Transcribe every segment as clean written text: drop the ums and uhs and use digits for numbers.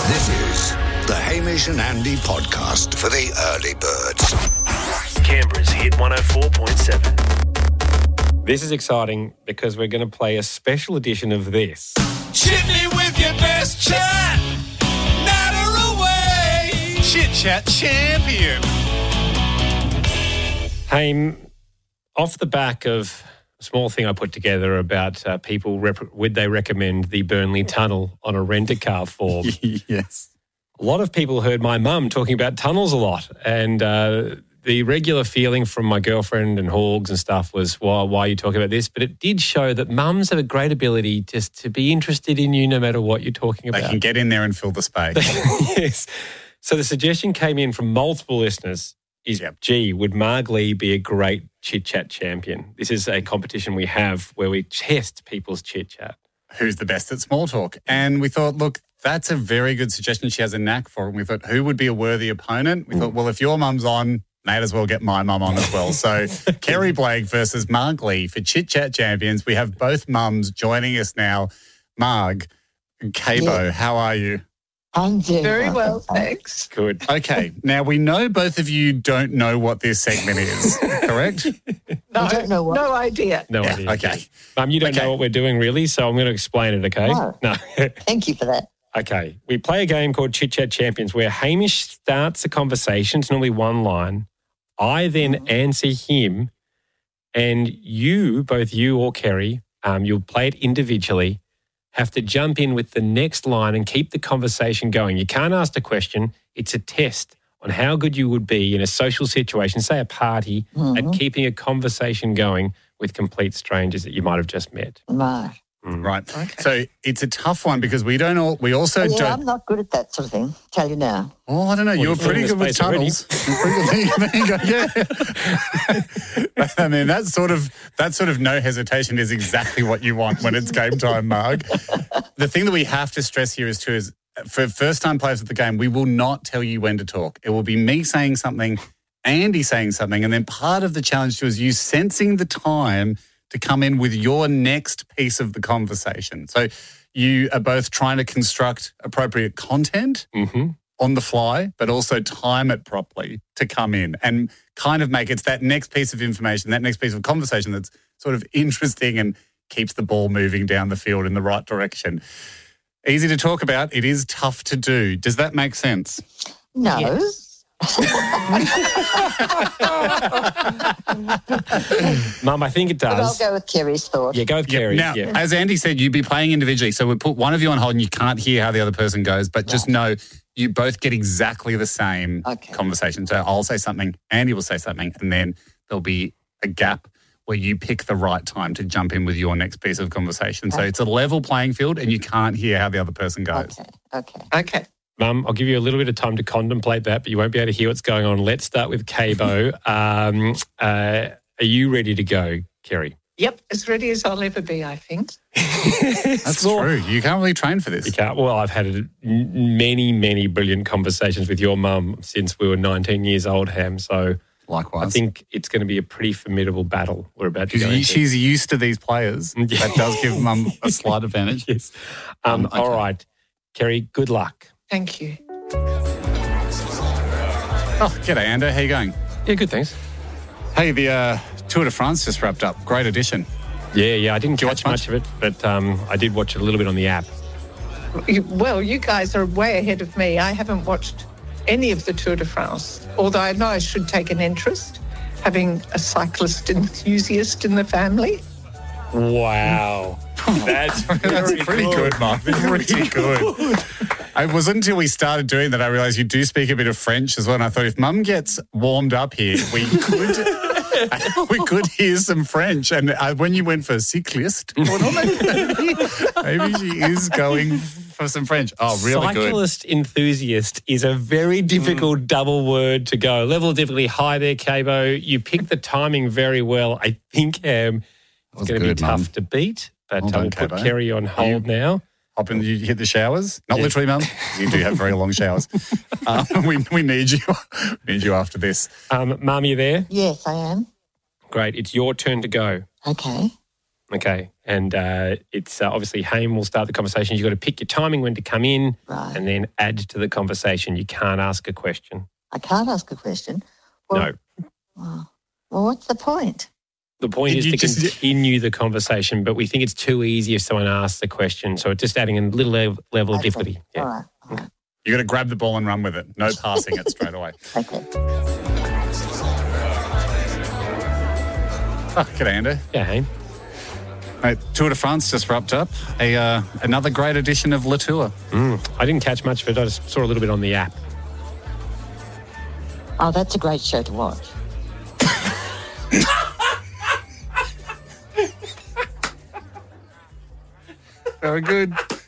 This is the Hamish and Andy podcast for the early birds. Canberra's Hit 104.7. This is exciting because we're going to play a special edition of this. Chit me with your best chat. Natter away. Chit Chat Champion. Hey, off the back of a small thing I put together about people, would they recommend the Burnley Tunnel on a rent-a-car form? Yes. A lot of people heard my mum talking about tunnels a lot, and the regular feeling from my girlfriend and Hogs and stuff was, why are you talking about this? But it did show that mums have a great ability just to be interested in you no matter what you're talking about. They can get in there and fill the space. Yes. So the suggestion came in from multiple listeners is, gee, would Marg Lee be a great chit-chat champion? This is a competition we have where we test people's chit-chat. Who's the best at small talk? And we thought, look, that's a very good suggestion. She has a knack for it. And we thought, who would be a worthy opponent? We thought, well, if your mum's on, may as well get my mum on as well. So Kerry Blake versus Marg Lee for Chit Chat Champions. We have both mums joining us now. Marg and Cabo, How are you? I'm doing very well, thanks. Good. Okay, now we know both of you don't know what this segment is, correct? No, I don't know what. No idea. No idea. Okay. You don't know what we're doing really, so I'm going to explain it, okay? No. Thank you for that. Okay. We play a game called Chit Chat Champions where Hamish starts a conversation. It's normally one line. I then answer him, and you, both you or Kerry, you'll play it individually, have to jump in with the next line and keep the conversation going. You can't ask a question. It's a test on how good you would be in a social situation, say a party, at keeping a conversation going with complete strangers that you might have just met. Right. Right. Okay. So it's a tough one because we don't all, we also Yeah, don't. I'm not good at that sort of thing. Tell you now. Oh, I don't know. You were you're pretty filling good the with space tunnels. There you go. Yeah. I mean, that sort of no hesitation is exactly what you want when it's game time, Marg. The thing that we have to stress here is for first-time players of the game, we will not tell you when to talk. It will be me saying something, Andy saying something, and then part of the challenge too is you sensing the time to come in with your next piece of the conversation. So you are both trying to construct appropriate content on the fly, but also time it properly to come in and kind of make it's that next piece of information, that next piece of conversation that's sort of interesting and keeps the ball moving down the field in the right direction. Easy to talk about. It is tough to do. Does that make sense? No. Yes. Mum, I think it But I'll does. go with Kerry's thought. Yeah, go with Kerry. Now, as Andy said, you'd be playing individually. So we'll put one of you on hold and you can't hear how the other person goes, but just know you both get exactly the same conversation. So I'll say something, Andy will say something, and then there'll be a gap where you pick the right time to jump in with your next piece of conversation. So it's a level playing field and you can't hear how the other person goes. Okay. Mum, I'll give you a little bit of time to contemplate that, but you won't be able to hear what's going on. Let's start with Cabo. Are you ready to go, Kerry? Yep, as ready as I'll ever be, I think. That's true. You can't really train for this. You can't. Well, I've had many, many brilliant conversations with your mum since we were 19 years old, Ham. So likewise, I think it's going to be a pretty formidable battle we're about to go into. She's used to these players. That does give Mum a slight advantage. Yes. All right. Kerry, good luck. Thank you. Oh, g'day, Ando. How you going? Yeah, good, thanks. Hey, the Tour de France just wrapped up. Great edition. Yeah. I didn't catch much of it, but I did watch it a little bit on the app. Well, you guys are way ahead of me. I haven't watched any of the Tour de France, although I know I should take an interest, having a cyclist enthusiast in the family. Wow. That's pretty good, Mark. Pretty good. It wasn't until we started doing that I realised you do speak a bit of French as well. And I thought if Mum gets warmed up here, we could hear some French. And when you went for cyclist, maybe she is going for some French. Oh, really good. Cyclist enthusiast is a very difficult double word to go. Level of difficulty high there, Cabo. You picked the timing very well. I think it's going to be tough to beat. But we'll put Kerry on hold now. You hit the showers? Not literally, Mum. You do have very long showers. We need you. We need you after this. Mum, you there? Yes, I am. Great. It's your turn to go. Okay. Okay. And it's obviously Haim will start the conversation. You've got to pick your timing when to come in and then add to the conversation. You can't ask a question. I can't ask a question. No. Well, what's the point? The point is to continue the conversation, but we think it's too easy if someone asks a question. So it's just adding a little level of difficulty. Yeah. All right. You got to grab the ball and run with it. No passing it straight away. Okay. Oh, g'day, Andy. Yeah, Haim. Mate, Tour de France just wrapped up. Another great edition of Le Tour. I didn't catch much of it. I just saw a little bit on the app. Oh, that's a great show to watch. Very good.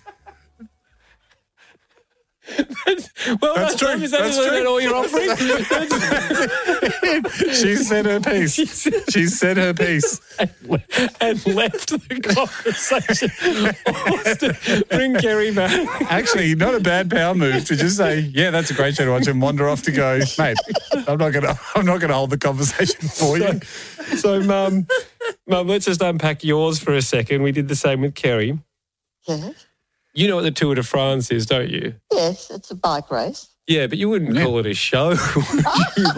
That's true. Is that all you're offering? She said her piece. She said her piece. And left the conversation. Bring Kerry back. Actually, not a bad power move to just say, yeah, that's a great show to watch and wander off to go, mate, I'm not gonna hold the conversation for you. So, Mum, let's just unpack yours for a second. We did the same with Kerry. Yes. You know what the Tour de France is, don't you? Yes, it's a bike race. Yeah, but you wouldn't call it a show, would you?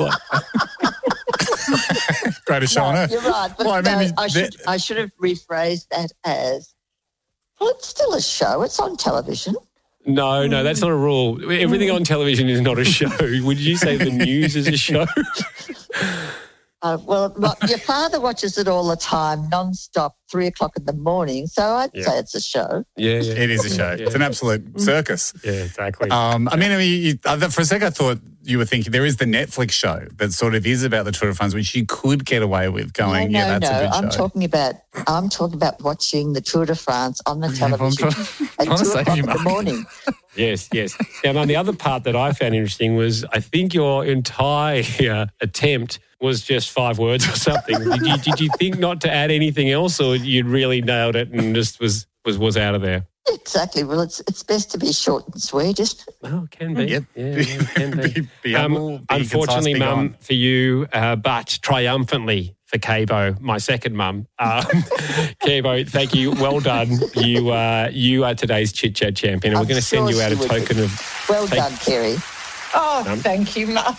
Greatest show on earth. You're right. But Well, I mean, I should have rephrased that as, well, it's still a show. It's on television. No, that's not a rule. Everything on television is not a show. Would you say the news is a show? Your father watches it all the time, non-stop, 3 o'clock in the morning. So I'd say it's a show. Yeah. It is a show. Yeah. It's an absolute circus. Yeah, exactly. For a second, I thought you were thinking there is the Netflix show that sort of is about the Tour de France, which you could get away with going, that's a good show. I'm talking about watching the Tour de France on the television at 2 o'clock in the morning. Yes. Now, the other part that I found interesting was I think your entire attempt was just 5 words or something. Did you think not to add anything else, or you'd really nailed it and just was out of there? Exactly. Well, it's best to be short and sweet, isn't it? Oh, it can be. Yep. Yeah, it can be. Be humble, be unfortunately, concise, be Mum, gone. for you, but triumphantly for Cabo, my second mum. Cabo, thank you. Well done. You are today's Chit Chat champion, and we're going to send you out a token of... Well done, Kerry. Oh, thank you, Mark.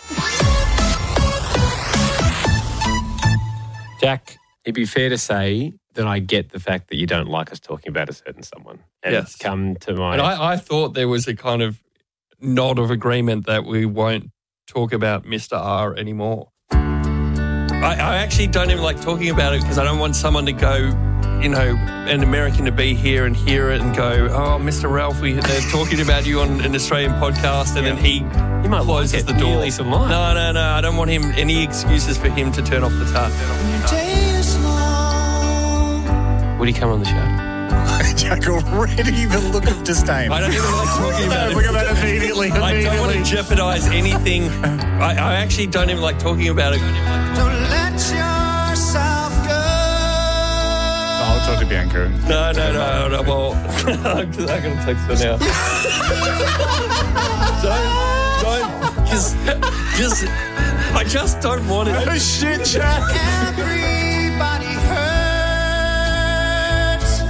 Jack, it'd be fair to say that I get the fact that you don't like us talking about a certain someone. And Yes. it's come to my... And I thought there was a kind of nod of agreement that we won't talk about Mr. R anymore. I actually don't even like talking about it because I don't want someone to go, an American to be here and hear it and go, oh, Mr. Ralph, they're talking about you on an Australian podcast, and then he might closes like it. the door. Nearly some line. No, I don't want him any excuses for him to turn off the tap. Would he come on the show? Jack, already the look of disdain. I don't even like talking about it. Look at that immediately. I don't want to jeopardize anything. I actually don't even like talking about it. Don't let yourself go. I'll talk to Bianca. No. Well, I'm going to text her now. don't. I just don't want it. Oh, shit, Jack. Everybody hurts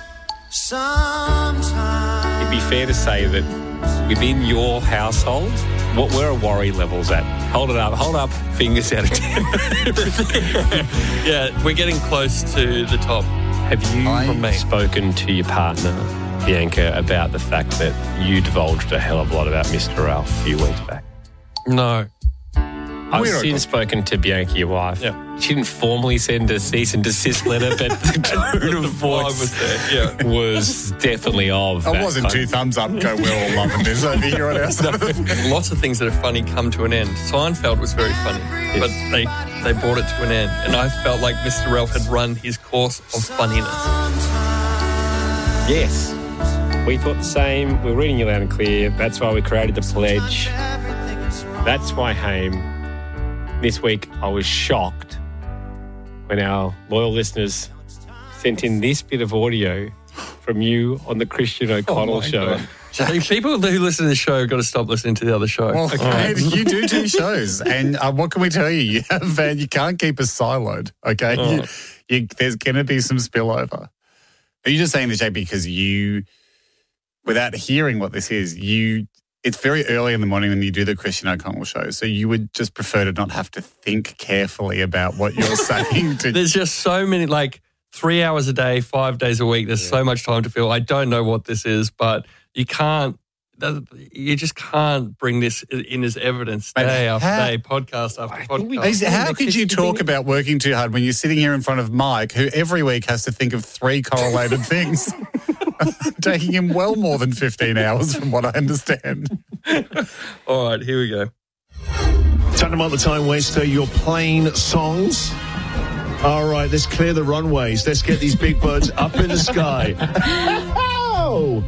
sometimes. It'd be fair to say that within your household, what where are worry levels at? Hold it up, fingers out of 10. Yeah, we're getting close to the top. Have you From me. spoken to your partner, Bianca, about the fact that you divulged a hell of a lot about Mr. Ralph a few weeks back? No. I've We're since spoken to Bianca, your wife. Yeah. She didn't formally send a cease and desist letter, but the tone of voice was there, yeah. was definitely of I that wasn't kind. 2 thumbs up, go, we're all loving this over here on our side of the... Lots of things that are funny come to an end. Seinfeld was very funny, but they brought it to an end. And I felt like Mr. Ralph had run his course of funniness. Yes. We thought the same. We're reading you loud and clear. That's why we created the pledge. That's why, Haim, this week I was shocked when our loyal listeners sent in this bit of audio from you on the Christian O'Connell show. God. People who listen to the show have got to stop listening to the other show. Well, okay, you do 2 shows, and what can we tell you? You can't keep us siloed, okay? There's going to be some spillover. Are you just saying this, Jake, because you, without hearing what this is, it's very early in the morning when you do the Christian O'Connell show, so you would just prefer to not have to think carefully about what you're saying. There's just so many, 3 hours a day, 5 days a week. There's so much time to fill. I don't know what this is, but you just can't bring this in as evidence day after day, podcast after podcast. How could you talk about working too hard when you're sitting here in front of Mike, who every week has to think of 3 correlated things? Taking him well more than 15 hours from what I understand. All right, here we go. Time to mark the time waster, your plane songs. All right, let's clear the runways. Let's get these big birds up in the sky. Oh!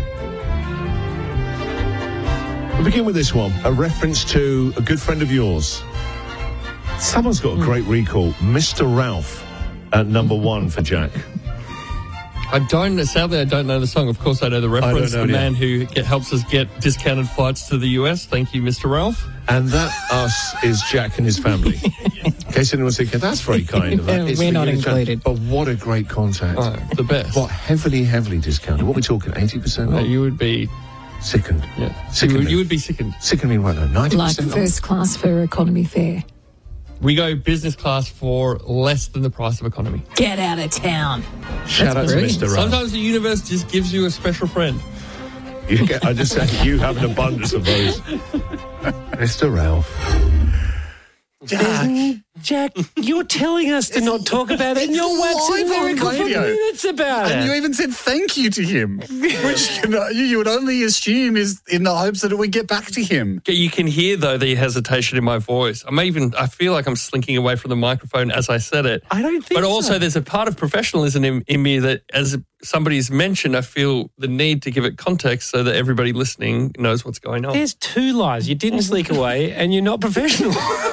We'll begin with this one, a reference to a good friend of yours. Someone's got a great recall, Mr. Ralph at number 1 for Jack. Sadly, I don't know the song. Of course, I know the reference. The man who helps us get discounted flights to the US. Thank you, Mr. Ralph. And that us is Jack and his family. In case anyone's thinking, that's very kind of that. We're not included. But what a great contact. Oh, the best. What, heavily discounted? What are we talking, 80% off? You would be... Sickened. Yeah. Sickened. You would be sickened. Sickened me right now, 90% Like first class for economy fare. We go business class for less than the price of economy. Get out of town. Shout out to Mr. Ralph. Sometimes the universe just gives you a special friend. I just say you have an abundance of those. Mr. Ralph. Jack, you're telling us to not talk about it, and you're waxing lyrical for minutes about it. And you even said thank you to him, which you would only assume is in the hopes that it would get back to him. You can hear, though, the hesitation in my voice. I feel like I'm slinking away from the microphone as I said it. I don't think But also there's a part of professionalism in me that, as somebody's mentioned, I feel the need to give it context so that everybody listening knows what's going on. There's 2 lies. You didn't slink away, and you're not professional.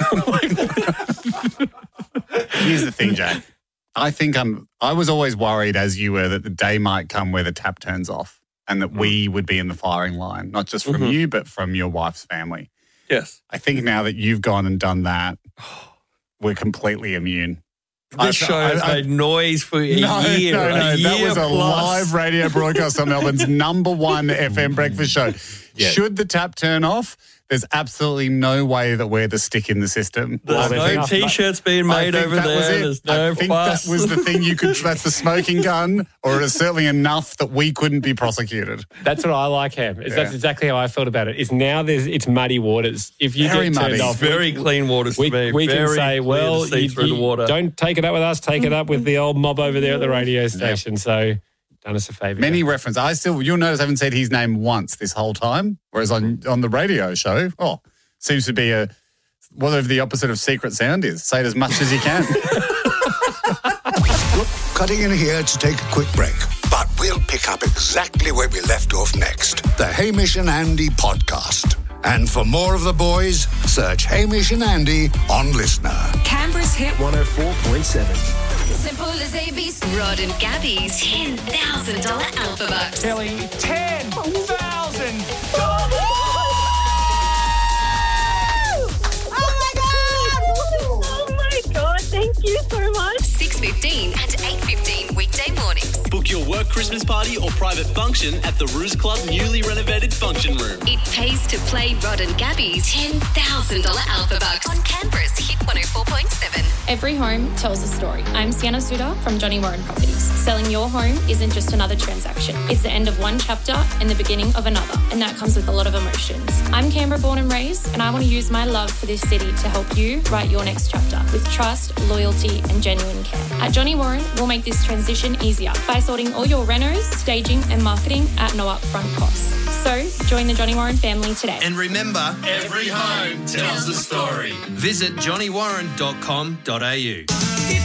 Here's the thing, Jack. I was always worried, as you were, that the day might come where the tap turns off and that we would be in the firing line, not just from you, but from your wife's family. Yes. I think now that you've gone and done that, we're completely immune. This show has made noise for a year. No, that was a live radio broadcast on Melbourne's number 1 FM breakfast show. Yeah. Should the tap turn off, there's absolutely no way that we're the stick in the system. There's no T-shirts being made over there. There's no I think that was the thing that's the smoking gun, or it is certainly enough that we couldn't be prosecuted. That's what I like, Ham. That's exactly how I felt about it. Is now it's muddy waters. If you Very get turned muddy. off, very clean waters for me. We can say, well, you through the water. Don't take it up with us. Take it up with the old mob over there at the radio station. So done us a favour. Many reference. You'll notice I haven't said his name once this whole time, whereas on the radio show, seems to be whatever the opposite of secret sound is. Say it as much as you can. Cutting in here to take a quick break, but we'll pick up exactly where we left off next. The Hamish and Andy podcast. And for more of the boys, search Hamish and Andy on Listener. Canberra's Hit 104.7. Simple as ABC. Rod and Gabby's $10,000 Alpha Bucks. Telling 10,000. Thank you so much. 6:15 and 8:15 weekday mornings. Book your work Christmas party or private function at the Ruse Club newly renovated function room. It pays to play Rod and Gabby's $10,000 Alpha Bucks on Canberra's Hit 104.7. Every home tells a story. I'm Sienna Suter from Johnny Warren Properties. Selling your home isn't just another transaction. It's the end of one chapter and the beginning of another, and that comes with a lot of emotions. I'm Canberra born and raised, and I want to use my love for this city to help you write your next chapter with trust, loyalty, and genuine care. At Johnny Warren, we'll make this transition easier by sorting all your renos, staging, and marketing at no upfront costs. So, join the Johnny Warren family today. And remember, every home tells a story. Visit johnnywarren.com.au.